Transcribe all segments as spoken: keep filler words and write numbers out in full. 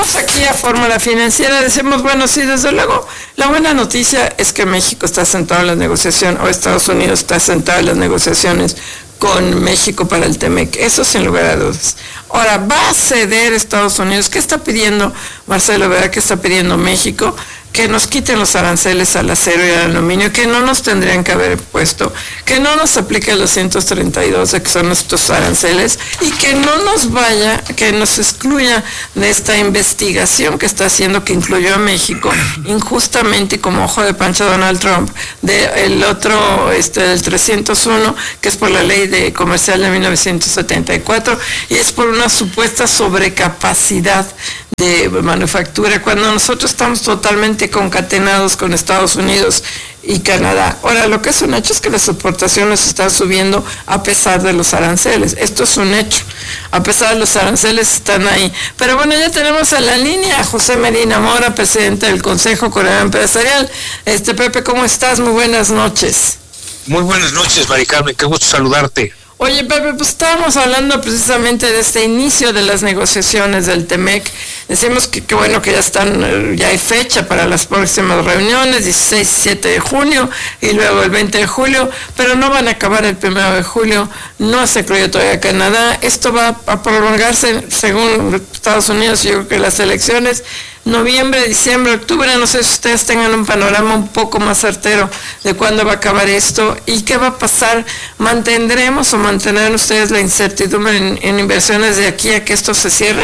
Aquí a Fórmula Financiera decimos, bueno, sí, desde luego, la buena noticia es que México está sentado en las negociaciones, o Estados Unidos está sentado en las negociaciones con México para el TEMEC, eso sin lugar a dudas. Ahora, ¿va a ceder Estados Unidos? ¿Qué está pidiendo Marcelo Ebrard? ¿Qué está pidiendo México? Que nos quiten los aranceles al acero y al aluminio, que no nos tendrían que haber puesto, que no nos aplique los ciento treinta y dos, que son nuestros aranceles, y que no nos vaya, que nos excluya de esta investigación que está haciendo, que incluyó a México injustamente y como ojo de pancha Donald Trump, del otro, este, del trescientos uno, que es por la ley de comercial de mil novecientos setenta y cuatro, y es por una supuesta sobrecapacidad de manufactura, cuando nosotros estamos totalmente concatenados con Estados Unidos y Canadá. Ahora, lo que es un hecho es que las exportaciones están subiendo a pesar de los aranceles. Esto es un hecho. A pesar de los aranceles están ahí. Pero bueno, ya tenemos en la línea a José Medina Mora, presidente del Consejo Coordinador Empresarial. Este, Pepe, ¿cómo estás? Muy buenas noches. Muy buenas noches, Mari Carmen, qué gusto saludarte. Oye, Pepe, pues estábamos hablando precisamente de este inicio de las negociaciones del TEMEC. Decimos que, que bueno, que ya están, ya hay fecha para las próximas reuniones, dieciséis y diecisiete de junio, y luego el veinte de julio, pero no van a acabar el primero de julio, no se incluye todavía Canadá. Esto va a prolongarse, según Estados Unidos, yo creo que las elecciones, noviembre, diciembre, octubre, no sé si ustedes tengan un panorama un poco más certero de cuándo va a acabar esto y qué va a pasar. ¿Mantendremos o mantendrán ustedes la incertidumbre en, en inversiones de aquí a que esto se cierre?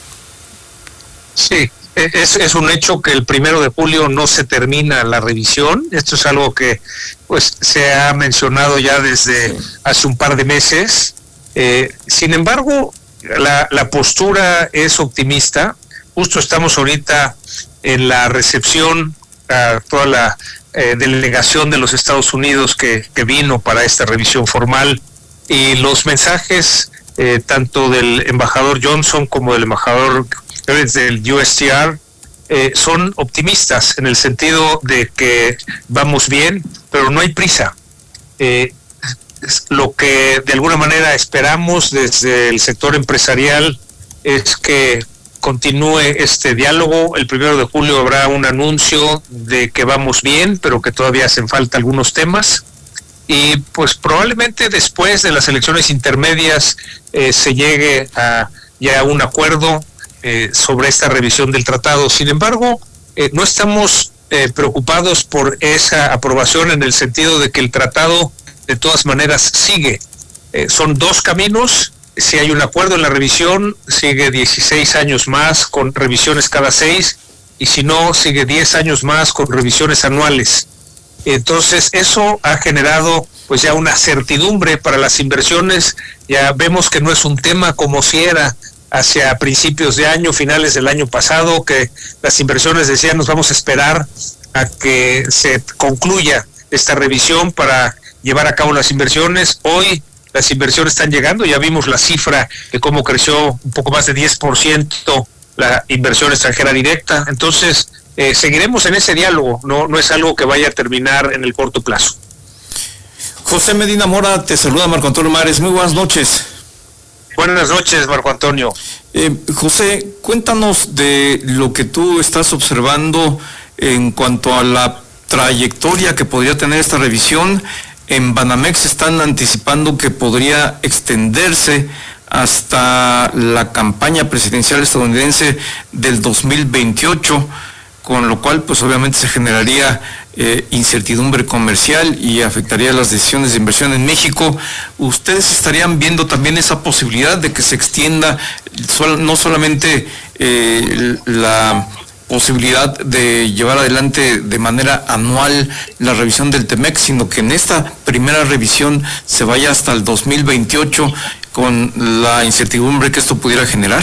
Sí, es, es un hecho que el primero de julio no se termina la revisión. Esto es algo que pues se ha mencionado ya desde sí. hace un par de meses. Eh, sin embargo, la, la postura es optimista. Justo estamos ahorita en la recepción a toda la eh, delegación de los Estados Unidos que, que vino para esta revisión formal, y los mensajes eh, tanto del embajador Johnson como del embajador del U S T R eh, son optimistas en el sentido de que vamos bien, pero no hay prisa. Eh, lo que de alguna manera esperamos desde el sector empresarial es que continúe este diálogo. El primero de julio habrá un anuncio de que vamos bien, pero que todavía hacen falta algunos temas. Y pues probablemente después de las elecciones intermedias eh, se llegue a ya un acuerdo eh, sobre esta revisión del tratado. Sin embargo, eh, no estamos eh, preocupados por esa aprobación en el sentido de que el tratado de todas maneras sigue. Eh, son dos caminos. Si hay un acuerdo en la revisión, sigue dieciséis años más con revisiones cada seis, y si no, sigue diez años más con revisiones anuales. Entonces, eso ha generado pues ya una certidumbre para las inversiones. Ya vemos que no es un tema como si era hacia principios de año, finales del año pasado, que las inversiones decían nos vamos a esperar a que se concluya esta revisión para llevar a cabo las inversiones. Hoy las inversiones están llegando, ya vimos la cifra de cómo creció un poco más de diez por ciento la inversión extranjera directa. Entonces, eh, seguiremos en ese diálogo, no, no es algo que vaya a terminar en el corto plazo. José Medina Mora, te saluda Marco Antonio Mares, muy buenas noches. Buenas noches, Marco Antonio. Eh, José, cuéntanos de lo que tú estás observando en cuanto a la trayectoria que podría tener esta revisión. En Banamex están anticipando que podría extenderse hasta la campaña presidencial estadounidense del dos mil veintiocho, con lo cual pues obviamente se generaría eh, incertidumbre comercial y afectaría las decisiones de inversión en México. ¿Ustedes estarían viendo también esa posibilidad de que se extienda sol, no solamente eh, la posibilidad de llevar adelante de manera anual la revisión del TEMEC, sino que en esta primera revisión se vaya hasta el dos mil veintiocho con la incertidumbre que esto pudiera generar?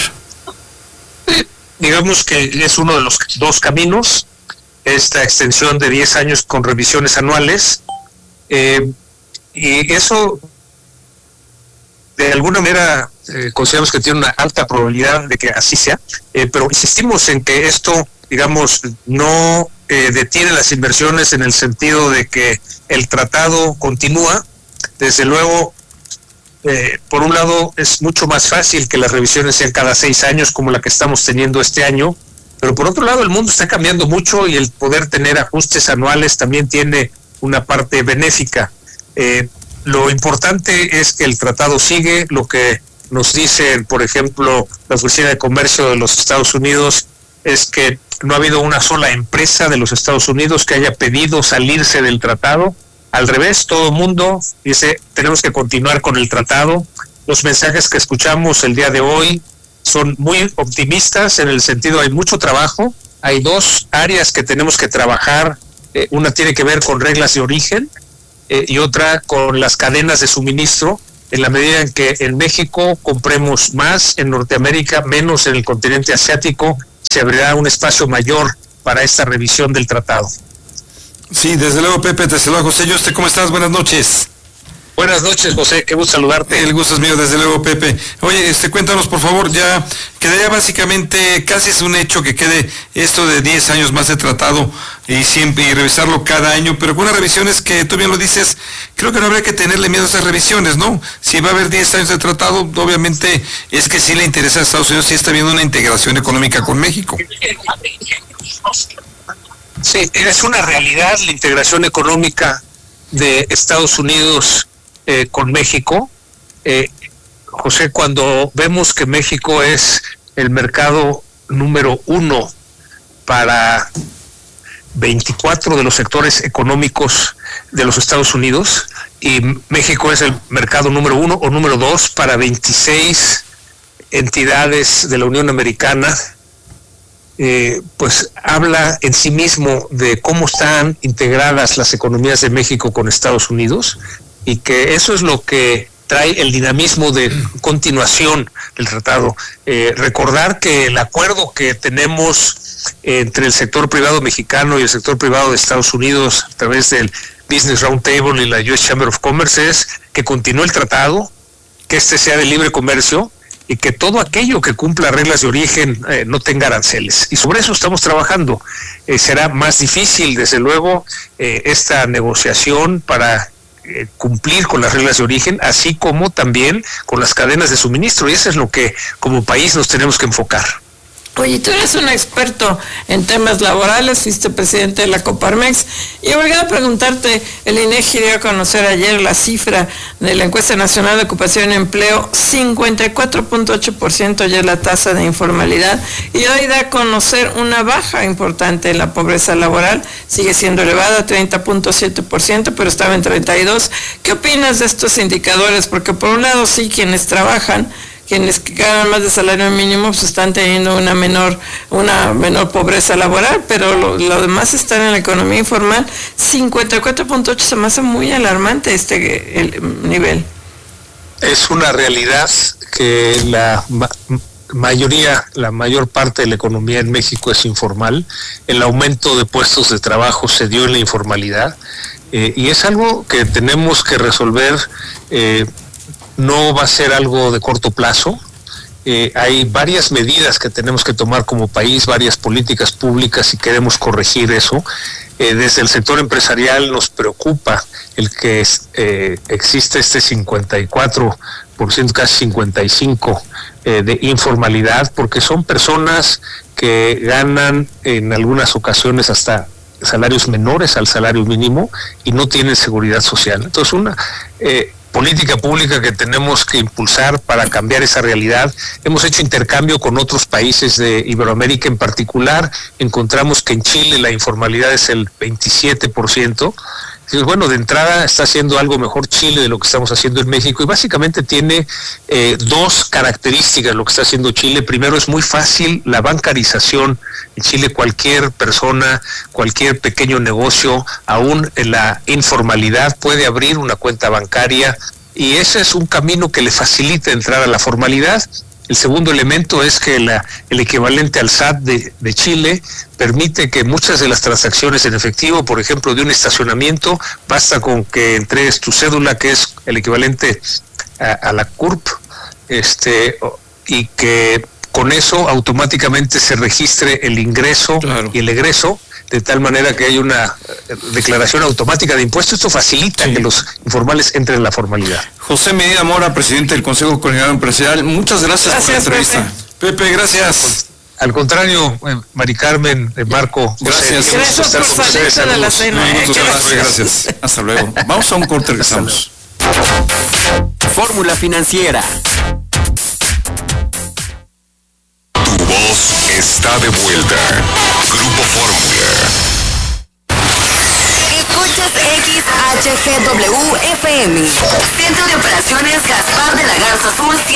Digamos que es uno de los dos caminos, esta extensión de diez años con revisiones anuales, eh, y eso de alguna manera eh, consideramos que tiene una alta probabilidad de que así sea, eh, pero insistimos en que esto, digamos, no eh, detiene las inversiones en el sentido de que el tratado continúa. Desde luego, eh, por un lado, es mucho más fácil que las revisiones sean cada seis años como la que estamos teniendo este año, Pero por otro lado, el mundo está cambiando mucho y el poder tener ajustes anuales también tiene una parte benéfica. Eh, lo importante es que el tratado sigue. Lo que nos dice, por ejemplo, la Oficina de Comercio de los Estados Unidos es que no ha habido una sola empresa de los Estados Unidos que haya pedido salirse del tratado. Al revés, todo el mundo dice, tenemos que continuar con el tratado. Los mensajes que escuchamos el día de hoy son muy optimistas, en el sentido hay mucho trabajo. Hay dos áreas que tenemos que trabajar. Eh, una tiene que ver con reglas de origen eh, y otra con las cadenas de suministro. En la medida en que en México compremos más, en Norteamérica menos, en el continente asiático, se abrirá un espacio mayor para esta revisión del tratado. Sí, desde luego, Pepe, te saluda José Yuste. ¿Cómo estás? Buenas noches. Buenas noches, José, qué gusto saludarte. El gusto es mío, desde luego, Pepe. Oye, este, cuéntanos, por favor, ya quedaría básicamente, casi es un hecho que quede esto de diez años más de tratado y siempre y revisarlo cada año, pero con unas revisiones que tú bien lo dices, creo que no habría que tenerle miedo a esas revisiones, ¿no? Si va a haber diez años de tratado, obviamente es que sí le interesa a Estados Unidos, sí está viendo una integración económica con México. Sí, es una realidad la integración económica de Estados Unidos eh, con México. Eh, José, cuando vemos que México es el mercado número uno para veinticuatro de los sectores económicos de los Estados Unidos, y México es el mercado número uno o número dos para veintiséis entidades de la Unión Americana, Eh, pues habla en sí mismo de cómo están integradas las economías de México con Estados Unidos, y que eso es lo que trae el dinamismo de continuación del tratado. Eh, recordar que el acuerdo que tenemos entre el sector privado mexicano y el sector privado de Estados Unidos a través del Business Roundtable y la U S Chamber of Commerce es que continúe el tratado, que este sea de libre comercio, y que todo aquello que cumpla reglas de origen eh, no tenga aranceles. Y sobre eso estamos trabajando. Eh, será más difícil, desde luego, eh, esta negociación para eh, cumplir con las reglas de origen, así como también con las cadenas de suministro, y eso es lo que como país nos tenemos que enfocar. Oye, tú eres un experto en temas laborales, fuiste presidente de la Coparmex, y obligado a preguntarte, el INEGI dio a conocer ayer la cifra de la encuesta nacional de ocupación y empleo, cincuenta y cuatro punto ocho por ciento ya es la tasa de informalidad, y hoy da a conocer una baja importante en la pobreza laboral, sigue siendo elevada, treinta punto siete por ciento, pero estaba en treinta y dos por ciento. ¿Qué opinas de estos indicadores? Porque por un lado sí, quienes trabajan, quienes ganan más de salario mínimo, pues están teniendo una menor una menor pobreza laboral, pero lo, lo demás están en la economía informal. cincuenta y cuatro punto ocho se me hace muy alarmante este el nivel. Es una realidad que la ma mayoría, la mayor parte de la economía en México es informal. El aumento de puestos de trabajo se dio en la informalidad, eh, y es algo que tenemos que resolver. eh, No va a ser algo de corto plazo. Eh, hay varias medidas que tenemos que tomar como país, varias políticas públicas, si queremos corregir eso. Eh, desde el sector empresarial nos preocupa el que eh, existe este cincuenta y cuatro por ciento, casi cincuenta y cinco por ciento eh, de informalidad, porque son personas que ganan en algunas ocasiones hasta salarios menores al salario mínimo y no tienen seguridad social. Entonces, una eh, política pública que tenemos que impulsar para cambiar esa realidad. Hemos hecho intercambio con otros países de Iberoamérica, en particular encontramos que en Chile la informalidad es el veintisiete por ciento. Entonces, bueno, de entrada está haciendo algo mejor Chile de lo que estamos haciendo en México, y básicamente tiene eh, dos características lo que está haciendo Chile. Primero, es muy fácil la bancarización. En Chile cualquier persona, cualquier pequeño negocio, aún en la informalidad, puede abrir una cuenta bancaria, y ese es un camino que le facilita entrar a la formalidad. El segundo elemento es que la, el equivalente al S A T de, de Chile permite que muchas de las transacciones en efectivo, por ejemplo, de un estacionamiento, basta con que entregues tu cédula, que es el equivalente a, a la C U R P, este, y que con eso automáticamente se registre el ingreso, claro, y el egreso, de tal manera que hay una declaración automática de impuestos. Esto facilita, sí, que los informales entren en la formalidad. José Medina Mora, presidente del Consejo Coordinador Empresarial, muchas gracias, gracias por la entrevista. Pepe, Pepe, gracias. Al contrario, eh, Mari Carmen, eh, Marco, gracias. José, Gracias por salirse de la cena. No, ¿eh? muchas gracias. gracias. Hasta luego. Vamos a un corte, regresamos. Fórmula Financiera. Tu voz está de vuelta. Grupo Fórmula. Escuchas X H G W F M. Centro de Operaciones Gaspar de la Garza Azul.